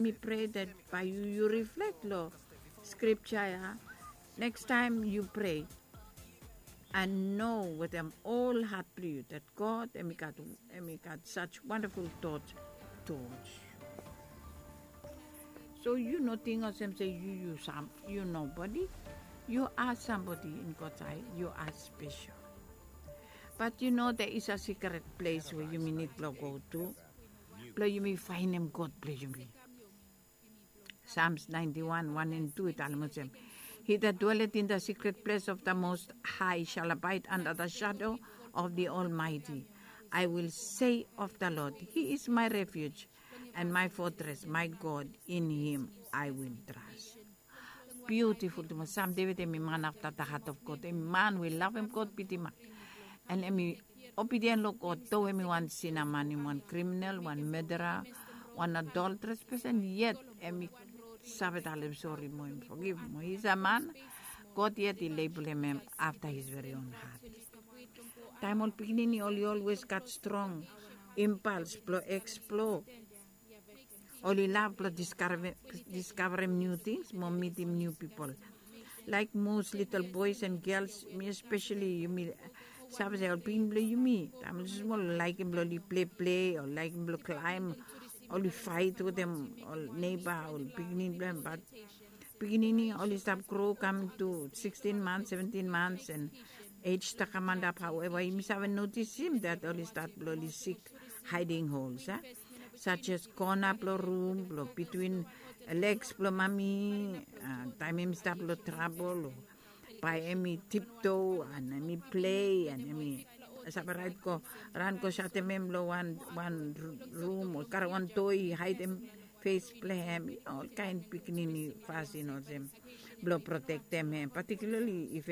me pray that by you reflect, Lord, scripture, yeah? Next time you pray, and know with them all heart plead that God and me got such wonderful thoughts towards you. So you know thing of them say you nobody. You are somebody in God's eye. You are special. But you know there is a secret place where you may need to go to. Where you may find him God, please you me. Psalms 91, 1 and 2 it almost says, He that dwelleth in the secret place of the Most High shall abide under the shadow of the Almighty. I will say of the Lord, He is my refuge and my fortress, my God, in Him I will trust. Beautiful to me. Psalm David, a man after the heart of God. A man will love him, God, pity man. And obedient to God, though one sinner man, one criminal, one murderer, one adulterous person, yet Sabbath, I'm sorry, forgive him. He's a man. God yet he label him after his very own heart. Time on beginning, he always got strong impulse, explore. Only love, discovering new things, more meeting new people. Like most little boys and girls, me especially, sabes I'll be me. I'm small like him play or like him climb. Only fight with them, or neighbor, or beginning them, but beginning only stop grow, come to 16 months, 17 months, and age to come up. However, you must have noticed him that only start slowly sick, hiding holes, such as corner room, between legs, mommy, time him stop trouble, by any tiptoe, and any play, and any. Sabarat ko, ran ko siya tememlo one room or one toy, hide them, face play him, all kind picnini fast, them, blow protect them, particularly if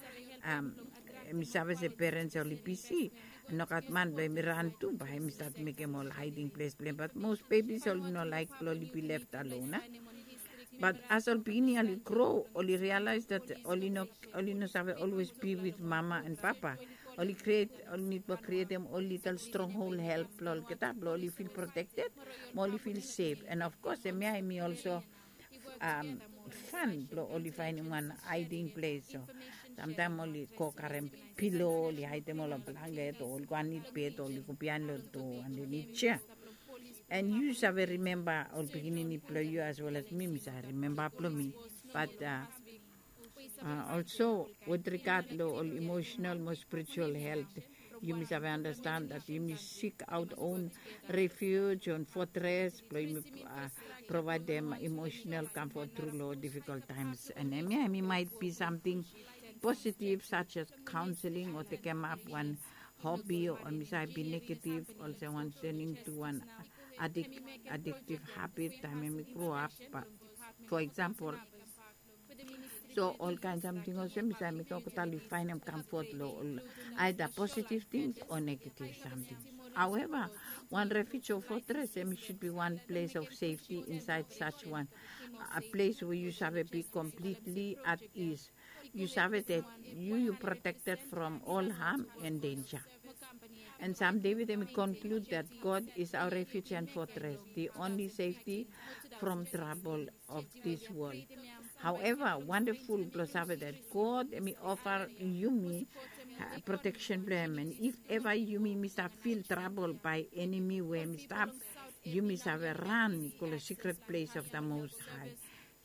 sabi sa parents or PC, no kat man by me run to, by him start make him all hiding place play, but most babies all like slowly be left alone, But as Albini only grow, only realize that only no sabi always be with mama and papa. Only need to create them all little stronghold help lol kita only feel protected, only feel safe, and of course me also fun only finding one hiding place. So sometimes only cook and pillow, only hide them all a blanket, or go need bed, or go piano to and they need chair. And you shall remember all beginning to you as well as me, I remember me, but. Also, with regard to all emotional, more spiritual health, you must have understand that you must seek out own refuge and fortress, provide them emotional comfort through low difficult times. And it might be something positive, such as counseling, or take them up one hobby, or might be negative, also one turning to one addictive habit. I mean, grow up, for example. So all kinds of things, we totally find them comfort, either positive things or negative something. However, one refuge or fortress should be one place of safety inside such one, a place where you shall be completely at ease. You shall that you protected from all harm and danger. And someday we conclude that God is our refuge and fortress, the only safety from trouble of this world. However, wonderful that God may offer you protection plan, and if ever you must feel trouble by enemy where stop, you must have a run called a secret place of the Most High.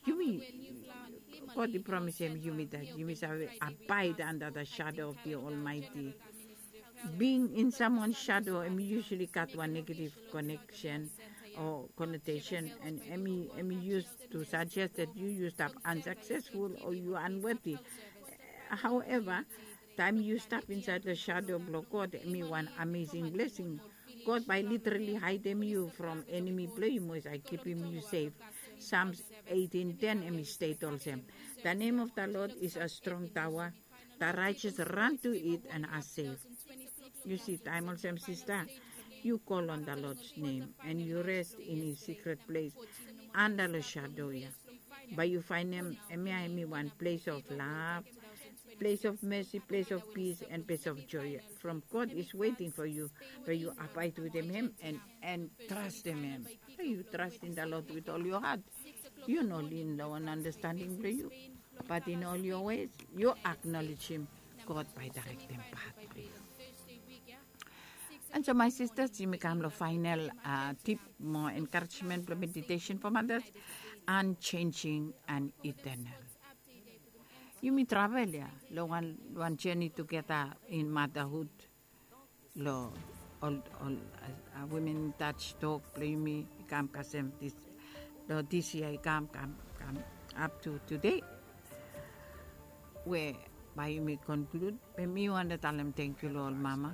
God promise him that you must have abide under the shadow of the Almighty. Being in someone's shadow, usually got one negative connection or connotation, and Emmy used to suggest that you used up unsuccessful or you unworthy. However, time you step inside the shadow of God, one amazing blessing. God by literally hiding you from enemy blameless, I keep him you safe. Psalms 18:10 state also. The name of the Lord is a strong tower. The righteous run to it and are safe. You see, time also, sister. You call on the Lord's name and you rest in his secret place under the shadow. But you find him one place of love, place of mercy, place of peace, and place of joy. From God is waiting for you, where you abide with Him and trust in Him. You trust in the Lord with all your heart. You know, lean low and understanding for you. But in all your ways, you acknowledge Him. God by directing path. And so, my sisters, you become the final tip, more encouragement, meditation for mothers, unchanging and eternal. You may travel, yeah. Lo one journey together in motherhood. Lo all women in touch talk. Play me come kasem this year come up to today. Where by me conclude. Me want to tell them thank you, Lord, Mama.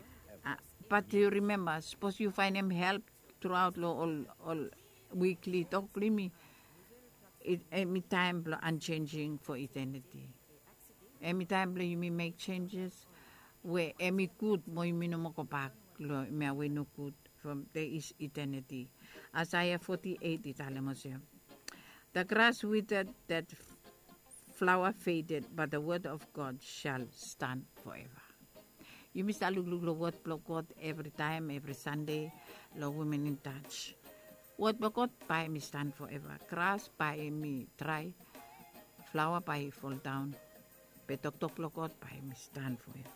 But you remember, suppose you find him help throughout all weekly talk. Play me. Every time unchanging for eternity. Every time you may make changes where every good mo you no go back me away no good from there is eternity. Isaiah 48 Italian. The grass withered, that flower faded, but the word of God shall stand forever. You must look word block God every time, every Sunday, lo women in touch. What God by me stand forever. Grass by me dry. Flower by fall down. But God by me stand forever.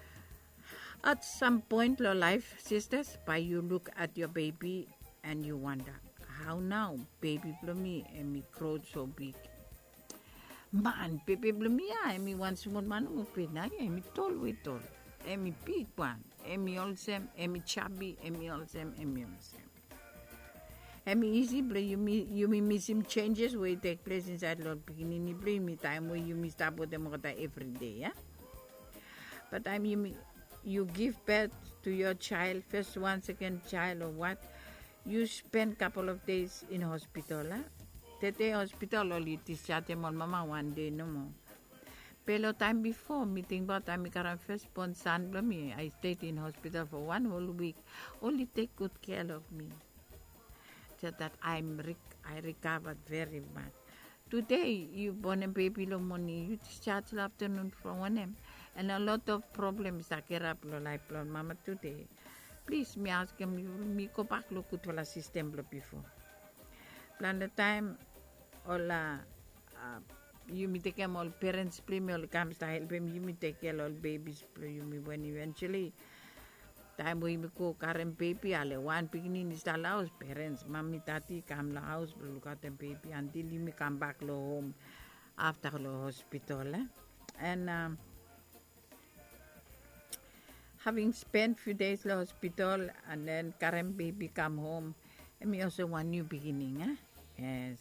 At some point in life, sisters, by you look at your baby and you wonder, how now baby bloomy and me grow so big. Man, baby bloomy, I me one small man open, I me tall with tall. And me big one. And me also, and me chubby, and me also, and me also. And me easy play, you may miss him changes where it take place inside Lord beginning play me time where you miss up with them every day, yeah? But time you give birth to your child, first one, second child or what, you spend couple of days in hospital, huh? Tete hospital only discharge them on mama one day no more. Pero time before meeting about time I first born son me, I stayed in hospital for 1 whole week. Only take good care of me. That I recovered very much. Today, you born a baby lo money, you discharge afternoon from one and a lot of problems that get up like mama today. Please me ask him, me go back look at the system before. Plan the time all you me take them all parents play me all comes to help him, you me take care all babies play you me when eventually time we go carry baby, ale one beginning is the house parents, mommy, tati come to house, look at the baby until you come back home after the hospital. And having spent few days in the hospital and then current baby come home, and me also one new beginning. Yes.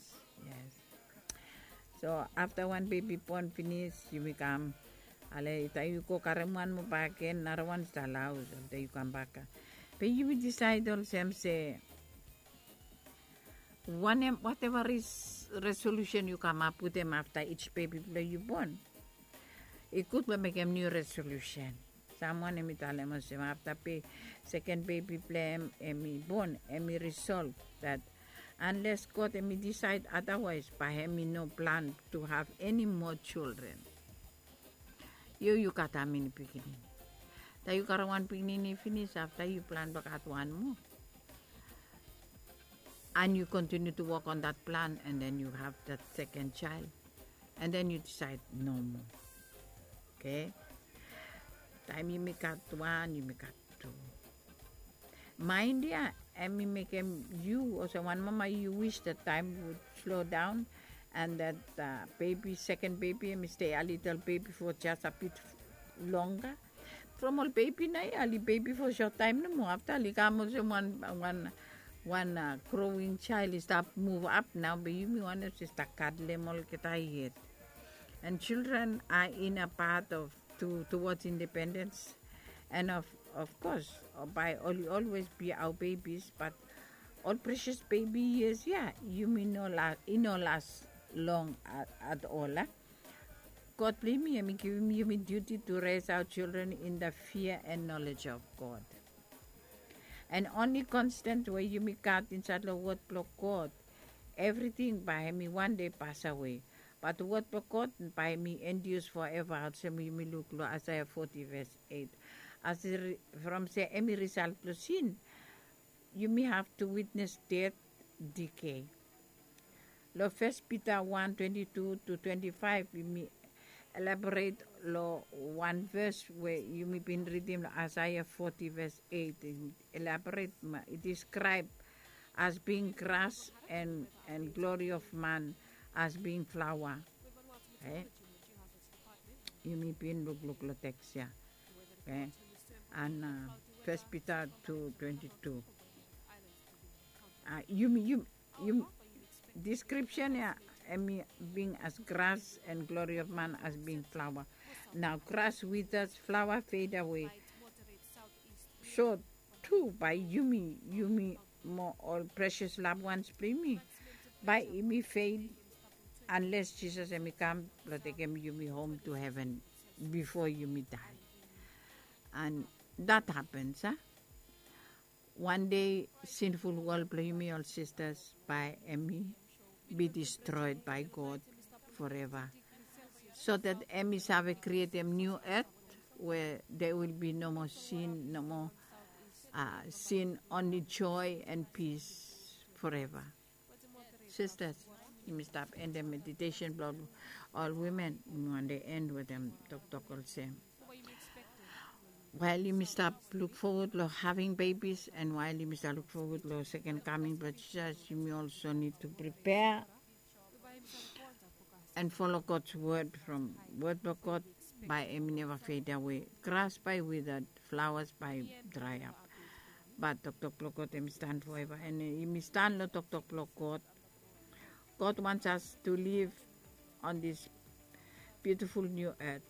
So after one baby born finish, you become. Ale tayo ko karamuan mo pa akin, narawan sa Laos, tayo come back. But you will decide also say, whatever is resolution you come up with them after each baby you born, it could make a new resolution. Someone me tell them after second baby play me born, me resolve that unless God me decide otherwise, by me no plan to have any more children. You kata mini beginning. Tayo karawan beginning finish after you plan back at one more. And you continue to work on that plan and then you have that second child. And then you decide no more. Okay? Time you make at one, you make at two. Mind ya, and me make you or someone mama you wish that time would slow down. And that second baby, me stay a little baby for just a bit longer. From all baby na ali baby for short time no more. After ali kamo one growing child is start move up now. But you me want to start cuddling all kita here. And children are in a path of towards independence, and of course by always be our babies, but all precious baby years, you may no last long at all. God bless me and give me duty to raise our children in the fear and knowledge of God. And only constant way you may cut inside the word block God, everything by me one day pass away. But what God by me endures forever. Also me look lo Isaiah 40 verse 8. As from say any result lo sin, you may have to witness death, decay. Lo 1 Peter 1:22 to 25, you may elaborate lo one verse where you may been reading Isaiah 40 verse 8. Elaborate, it describe as being grass and glory of man as being flower. Okay? You may been look text, yeah. Okay? And 1 Peter 2:22. You description, yeah, being as grass and glory of man as being flower. Now grass withers, flower fade away. So too by Yumi more all precious loved ones play me. By me fade unless Jesus and me come, but take Yumi home to heaven before Yumi die. And that happens, huh? One day sinful world play me all sisters by Emmy be destroyed by God forever. So that Emmy have create a new earth where there will be no more sin, no more sin, only joy and peace forever. Sisters, you must stop end the meditation blood all women when they end with them talk all same. While you must stop look forward to having babies, and while you must look forward to second coming, but Jesus, you may also need to prepare and follow God's word from word of God by never fade away. Grass by withered, flowers by dry up. But Tok God stand forever, and you must stand lo Tok God. God wants us to live on this beautiful new earth.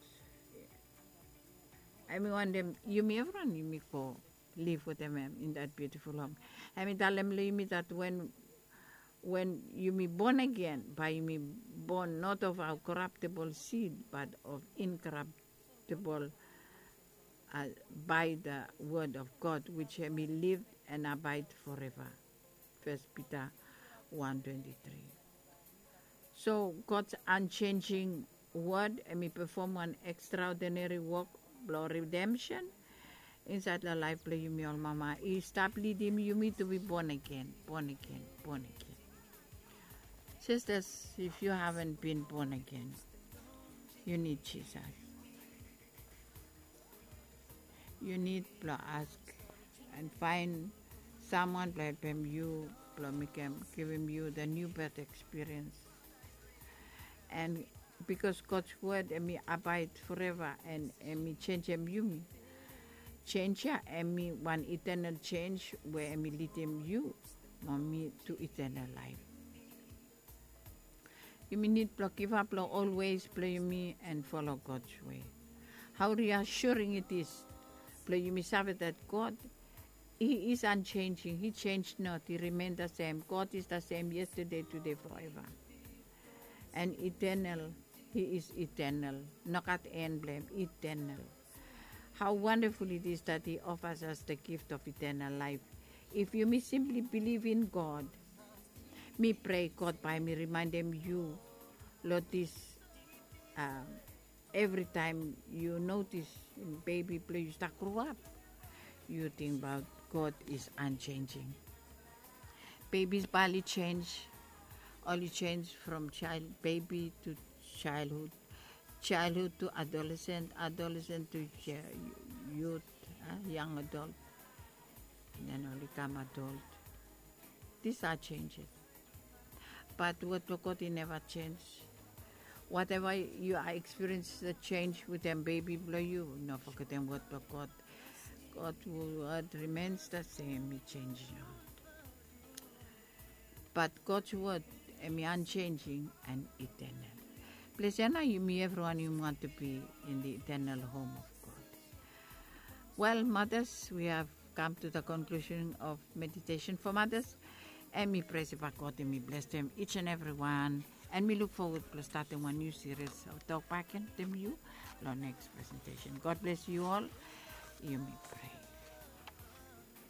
I mean, one them you may everyone you may go live with them in that beautiful home. I mean, tell them that when you may born again, by you may born not of our corruptible seed, but of incorruptible by the word of God, which may live and abide forever. 1 Peter 1:23. So God's unchanging word may perform one extraordinary work of redemption inside the life of your mama. He stop leading you to be born again, born again, born again. Sisters, if you haven't been born again, you need Jesus. You need to ask and find someone like him, you, give him you the new birth experience. And because God's word me abide forever and me change him you change ya and me one eternal change where me lead him you me to eternal life. You need to give up always play me and follow God's way. How reassuring it is play you me savvy that God He is unchanging, He changed not, He remained the same. God is the same yesterday, today, forever. And eternal, He is eternal, not at end blame, eternal. How wonderful it is that He offers us the gift of eternal life. If you may simply believe in God, me pray God by me remind them you, Lord, this every time you notice baby play, you start grow up, you think about God is unchanging. Babies barely change. Only change from baby to childhood, childhood to adolescent, adolescent to youth, young adult, and then only become adult. These are changes. But what God He never change. Whatever you are experiencing the change with them baby below you, no forget them what God. God's word remains the same, He changes not. But God's word unchanging and eternal. Please, you me everyone you want to be in the eternal home of God. Well, mothers, we have come to the conclusion of meditation for mothers, and me praise God and me bless them each and every one, and we look forward to starting one new series of talk back and them you our next presentation. God bless you all. You may pray.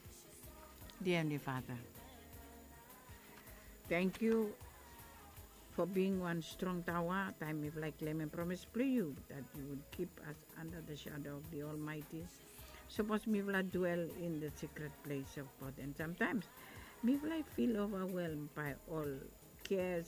Dear Heavenly Father, thank you for being one strong tower. Time if like Clement promise play you that you would keep us under the shadow of the Almighty. Suppose me will dwell in the secret place of God, and sometimes me will feel overwhelmed by all cares